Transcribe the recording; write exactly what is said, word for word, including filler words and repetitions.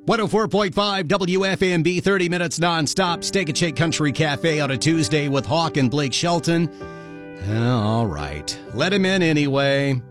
one oh four point five W F M B, thirty minutes nonstop. Steak and Shake Country Cafe on a Tuesday with Hawk and Blake Shelton. All right. Let him in anyway.